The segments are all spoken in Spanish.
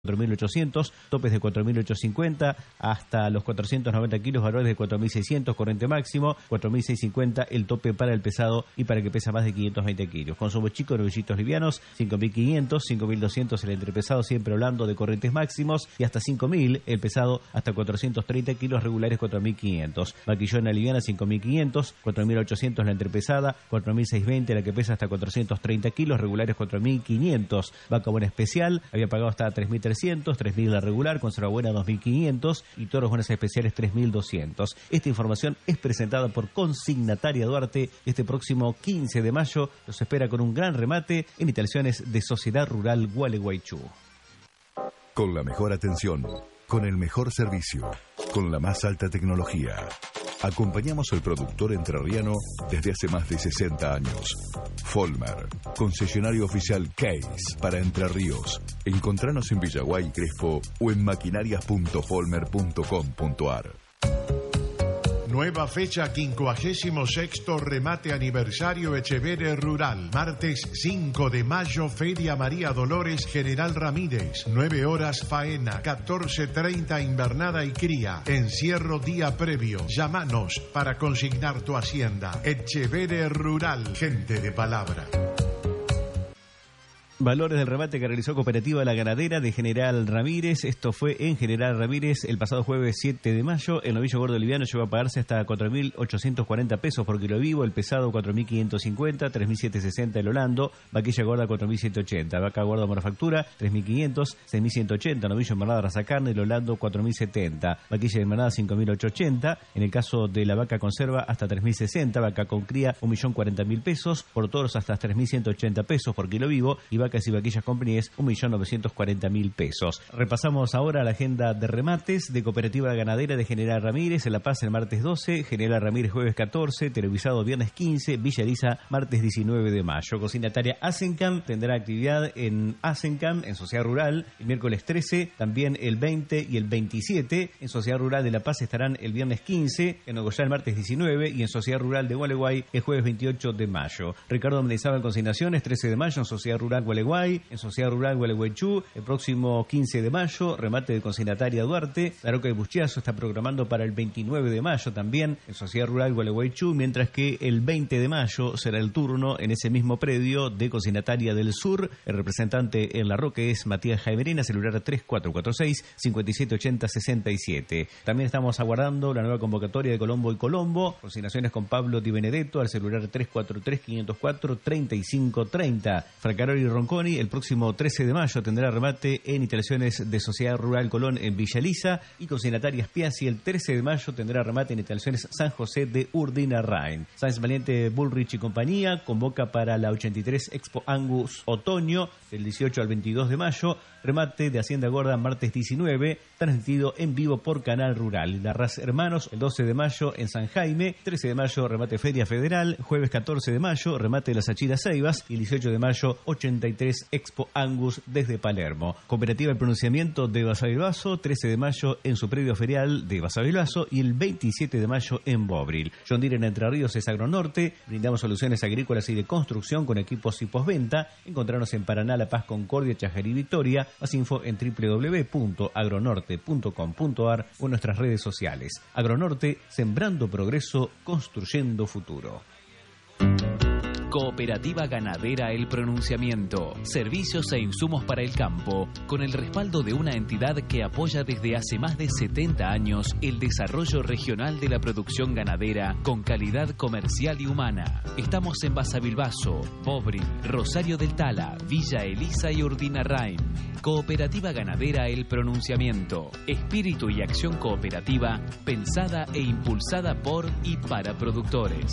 4.800, topes de 4.850 hasta los 490 kilos, valores de 4.600, corriente máximo, 4.650 el tope para el pesado y para el que pesa más de 520 kilos. Consumo chico, novillitos livianos, 5.500, 5.200 el entrepesado, siempre hablando de corrientes máximos, y hasta 5.000 el pesado hasta 430 kilos, regulares 4.500. Vaquillona liviana 5.500, 4.800 la entrepesada, 4.620 la que pesa hasta 430 kilos, regulares 4.500. Vaca buena especial, había pagado hasta 3.300, 3.000 la regular, conserva buena 2.500 y toros buenas especiales 3.200. Esta información es presentada por Consignataria Duarte. Este próximo 15 de mayo los espera con un gran remate en instalaciones de Sociedad Rural Gualeguaychú. Con la mejor atención, con el mejor servicio, con la más alta tecnología. Acompañamos al productor entrerriano desde hace más de 60 años. Folmer, concesionario oficial Case para Entre Ríos. Encontranos en Villaguay, Crespo o en maquinarias.folmer.com.ar. Nueva fecha, 56º remate aniversario Etcheverry Rural. Martes 5 de mayo, Feria María Dolores General Ramírez. 9 horas faena, 14:30 invernada y cría. Encierro día previo. Llámanos para consignar tu hacienda. Etcheverry Rural, gente de palabra. Valores del remate que realizó Cooperativa La Ganadera de General Ramírez. Esto fue en General Ramírez el pasado jueves 7 de mayo. El novillo gordo liviano llegó a pagarse hasta 4.840 pesos por kilo vivo. El pesado 4.550, 3.760 el holando. Vaquilla gorda 4.780. Vaca gorda manufactura 3.500, 6.180. Novillo enmanada raza carne. El holando 4.070. Vaquilla enmanada 5.880. En el caso de la vaca conserva hasta 3.060. Vaca con cría 1.040.000 pesos. Por toros hasta 3.180 pesos por kilo vivo. Y vacas y vaquillas companies 1.940.000 pesos. Repasamos ahora la agenda de remates de Cooperativa Ganadera de General Ramírez. En La Paz el martes 12, General Ramírez jueves 14, televisado viernes 15, Villa Elisa martes 19 de mayo. Consignataria Asencam tendrá actividad en Asencam, en Sociedad Rural, el miércoles 13, también el 20 y el 27. En Sociedad Rural de La Paz estarán el viernes 15, en Ogollá el martes 19 y en Sociedad Rural de Gualeguay el jueves 28 de mayo. Ricardo Mendizábal Consignaciones, 13 de mayo en Sociedad Rural Gualeguay, en Sociedad Rural Gualeguaychú, el próximo 15 de mayo, remate de Consignataria Duarte. La Roca de Bustiazo está programando para el 29 de mayo también en Sociedad Rural Gualeguaychú, mientras que el 20 de mayo será el turno en ese mismo predio de Consignataria del Sur. El representante en La Roca es Matías Jaimerina, celular 3446-5780-67. También estamos aguardando la nueva convocatoria de Colombo y Colombo, consignaciones con Pablo Di Benedetto al celular 343-504-3530. Francaroli y Ronconi, el próximo 13 de mayo tendrá remate en instalaciones de Sociedad Rural Colón en Villa Elisa, y Consignataria Spiazzi el 13 de mayo tendrá remate en instalaciones San José de Urdinarrain. Sáenz Valiente, Bullrich y compañía convoca para la 83 Expo Angus Otoño del 18 al 22 de mayo, remate de Hacienda Gorda martes 19, transmitido en vivo por Canal Rural. Larraz Hermanos el 12 de mayo en San Jaime, 13 de mayo remate Feria Federal, jueves 14 de mayo remate de las Achiras Ceibas y el 18 de mayo 83 Expo Angus desde Palermo. Cooperativa El Pronunciamiento de Basavilbaso, 13 de mayo en su predio ferial de Basavilbaso y el 27 de mayo en Bobril. John Deere en Entre Ríos es Agronorte, brindamos soluciones agrícolas y de construcción con equipos y postventa. Encontrarnos en Paraná, La Paz, Concordia, Chajarí y Victoria. Más info en www.agronorte.com.ar o en nuestras redes sociales. Agronorte, sembrando progreso, construyendo futuro. Cooperativa Ganadera El Pronunciamiento. Servicios e insumos para el campo, con el respaldo de una entidad que apoya desde hace más de 70 años el desarrollo regional de la producción ganadera con calidad comercial y humana. Estamos en Basavilbaso, Bobril, Rosario del Tala, Villa Elisa y Urdinarrain. Cooperativa Ganadera El Pronunciamiento. Espíritu y acción cooperativa pensada e impulsada por y para productores.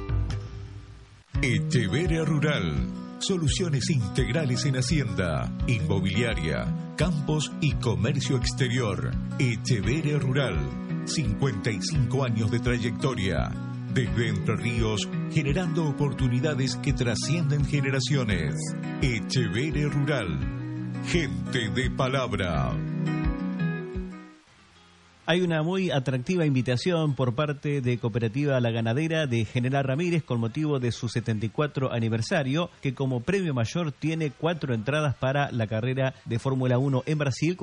Etcheverry Rural. Soluciones integrales en hacienda, inmobiliaria, campos y comercio exterior. Etcheverry Rural. 55 años de trayectoria. Desde Entre Ríos, generando oportunidades que trascienden generaciones. Etcheverry Rural. Gente de palabra. Hay una muy atractiva invitación por parte de Cooperativa La Ganadera de General Ramírez con motivo de su 74 aniversario, que como premio mayor tiene 4 entradas para la carrera de Fórmula 1 en Brasil.